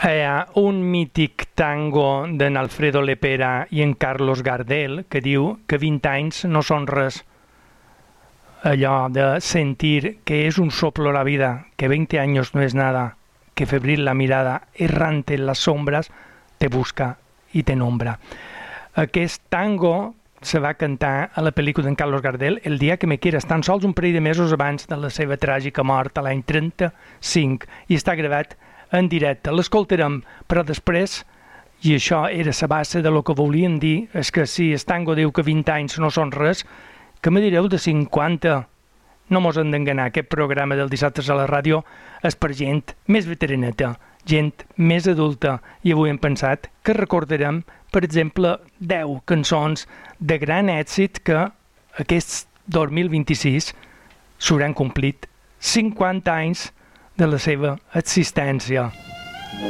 Hi ha un mític tango d'en Alfredo Lepera i en Carlos Gardel que diu que 20 anys no són res. Allò de sentir que és un soplo la vida, que 20 años no es nada, que febril la mirada, errante en las sombras, te busca i te nombra. Aquest tango se va cantar a la pel·lícula d'en Carlos Gardel El dia que me quieras, tan sols un parell de mesos abans de la seva tràgica mort a l'any 35, i està gravat en directe. L'escoltarem, però després, i això era la base de lo que volien dir, és que si el tango diu que 20 anys no són res, que me direu de 50? No mos hem d'enganar, aquest programa del dissabte a la ràdio és per gent més veteraneta, gent més adulta, i avui hem pensat que recordarem, per exemple, 10 cançons de gran èxit que aquest 2026 s'hauran complit 50 anys de la seva existència.